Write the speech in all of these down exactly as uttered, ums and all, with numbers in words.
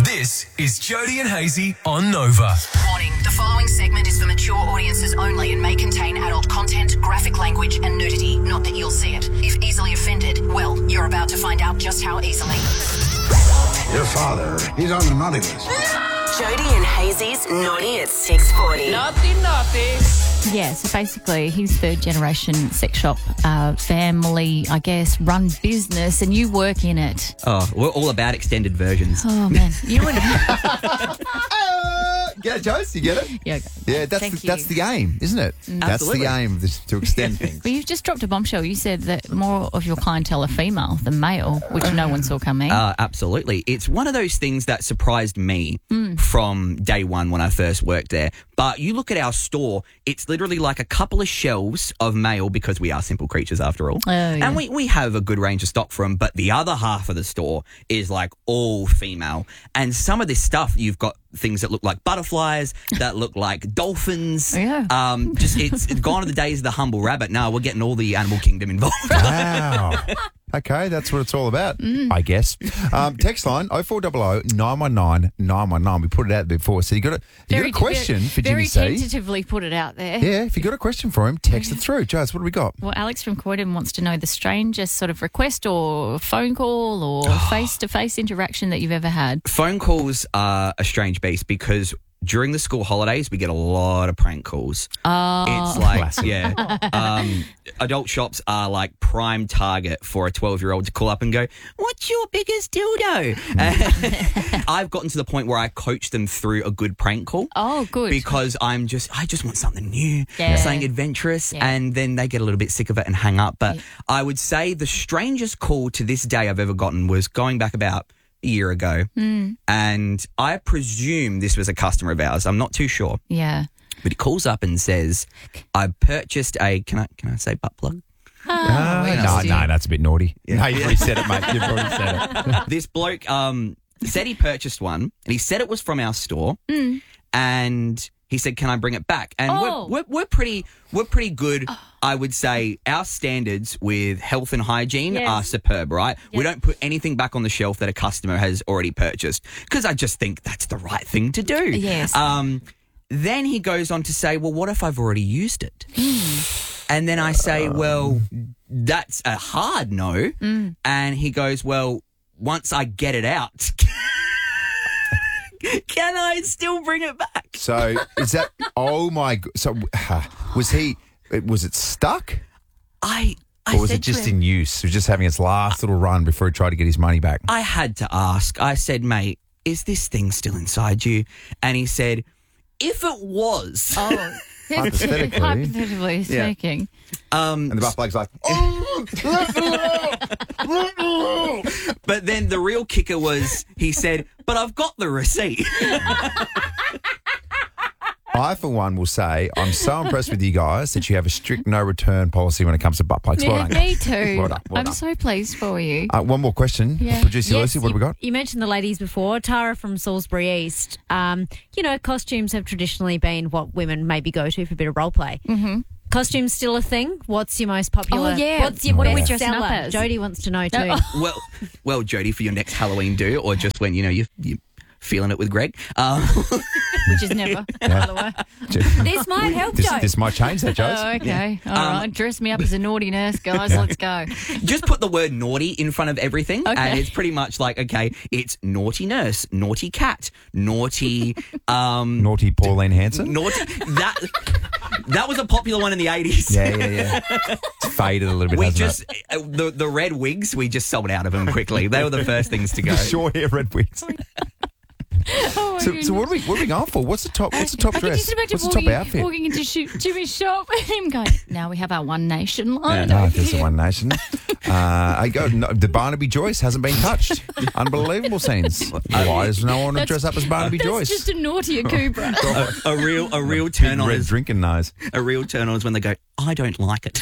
This is Jody and Hazy on Nova. Warning, the following segment is for mature audiences only and may contain adult content, graphic language and nudity. Not that you'll see it. If easily offended, well, you're about to find out just how easily. Your father, he's on the naughty list. Jody and Hazy's Naughty at six forty. Naughty, naughty. Yeah, so basically he's third generation sex shop, uh, family, I guess, run business, and you work in it. Oh, we're all about extended versions. Oh, man. You would Get it, Joyce? You get it? Yeah, Yeah, that's Thank the, that's you. the aim, isn't it? That's Absolutely. the aim of this, to extend things. But you've just dropped a bombshell. You said that more of your clientele are female than male, which no one saw coming. Uh, absolutely. It's one of those things that surprised me from day one when I first worked there. But you look at our store, it's literally like a couple of shelves of male because we are simple creatures after all. Oh, yeah. And we, we have a good range of stock for them, but the other half of the store is like all female. And some of this stuff, you've got things that look like butterflies, that look like dolphins. Yeah. Um, just it's, it's gone to the days of the humble rabbit. No, we're getting all the animal kingdom involved. Wow. Okay, that's what it's all about, I guess. Um, text line oh four hundred nine one nine nine one nine. We put it out before. So you got a, you got a question very, for Jimmy Very C. tentatively put it out there. Yeah, if you got a question for him, text it through. Joyce, what do we got? Well, Alex from Croydon wants to know the strangest sort of request or phone call or face-to-face interaction that you've ever had. Phone calls are a strange beast because during the school holidays, we get a lot of prank calls. Oh. It's like, Classic. yeah. Um, adult shops are like prime target for a twelve-year-old to call up and go, what's your biggest dildo? And I've gotten to the point where I coach them through a good prank call. Oh, good. Because I'm just, I just want something new, Yeah. something adventurous, Yeah. and then they get a little bit sick of it and hang up. But Yeah. I would say the strangest call to this day I've ever gotten was going back about a year ago, Mm. and I presume this was a customer of ours. I'm not too sure, Yeah. but he calls up and says, "I purchased a can I can I say butt plug?" Uh, we no, just do. no, that's a bit naughty. No, you've already said it, mate. You've already said it. This bloke um, said he purchased one, and he said it was from our store, Mm. and he said, "Can I bring it back?" And Oh. we're, we're we're pretty we're pretty good. I would say our standards with health and hygiene Yes. are superb, right? We Yes. don't put anything back on the shelf that a customer has already purchased because I just think that's the right thing to do. Yes. Um, then he goes on to say, "Well, what if I've already used it?" Mm. And then I say, "Well, that's a hard no." Mm. And he goes, "Well, once I get it out." Can I still bring it back? So is that, oh my, g- so uh, was he, was it stuck? I, I Or was said it just to him, in use? It was just having its last little run before he tried to get his money back? I had to ask. I said, "Mate, is this thing still inside you?" And he said, "If it was." Oh. Hypothetically. Hypothetically Yeah. speaking. Um, And the butt plug's like, but then the real kicker was he said, "But I've got the receipt." I, for one, will say I'm so impressed with you guys that you have a strict no return policy when it comes to butt plugs. Well Yeah, done. me too. Well done, well I'm done. so pleased for you. Uh, one more question. Yeah. Producer Yes, Lucy, what you, have we got? You mentioned the ladies before. Tara from Salisbury East. Um, you know, costumes have traditionally been what women maybe go to for a bit of role play. Mm-hmm. Costumes still a thing? What's your most popular? Oh, yeah. What's your What are we best dressing up seller? as? Jody wants to know too. Oh. well, well, Jody, for your next Halloween do, or just when you know you you feeling it with Greg. Um, Which is never, by the way. This might help, This, Joe. this might change that, Joyce. Oh, okay. All Um, right. Dress me up as a naughty nurse, guys. Let's go. just put the word naughty in front of everything, Okay. and it's pretty much like, okay, it's naughty nurse, naughty cat, naughty, um, Naughty Pauline Hanson. naughty. That that was a popular one in the eighties. Yeah, yeah, yeah. It's faded a little bit, We hasn't just uh, the the red wigs. We just sold out of them quickly. They were the first things to go. it? Short hair, red wigs. Oh, my So, so what are we what are we going for? What's the top? What's the top I can dress? just imagine What's the walking, top outfit? walking into Sh- Jimmy's shop and him going, now we have our One Nation line. No, over there's the here." One Nation. Uh, I go. No, the Barnaby Joyce hasn't been touched. Unbelievable scenes. Why does no one That's- dress up as Barnaby That's Joyce? just a naughtier Cobra. a, a real a real turn on Red is drinking nose. a real turn on is when they go, "I don't like it."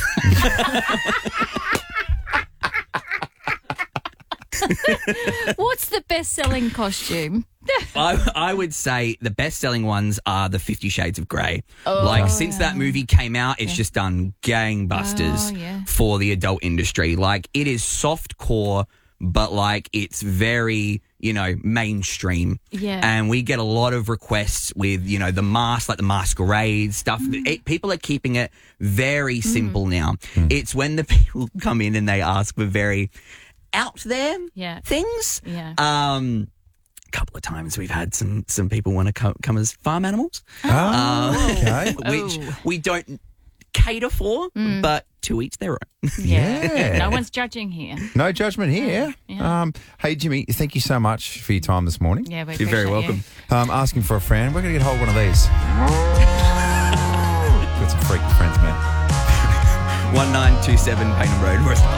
What's the best-selling costume? I, I would say the best-selling ones are the Fifty Shades of Grey. Oh, like, since yeah. that movie came out, it's just done gangbusters Oh, yeah. for the adult industry. Like, it is soft core, but, like, it's very, you know, mainstream. Yeah. And we get a lot of requests with, you know, the mask, like the masquerade stuff. It, people are keeping it very simple now. It's when the people come in and they ask for very out there Yeah. things. Yeah. Um, a couple of times we've had some some people want to come, come as farm animals, Oh, okay. which Oh. we don't cater for, but to each their own. Yeah. No one's judging here. No judgment here. Yeah. Um, hey, Jimmy, thank you so much for your time this morning. Yeah, we You're very appreciate welcome. you. Um, asking for a friend. We're going to get hold of one of these. Got some freaky friends, man. one nine two seven Paynham Road, West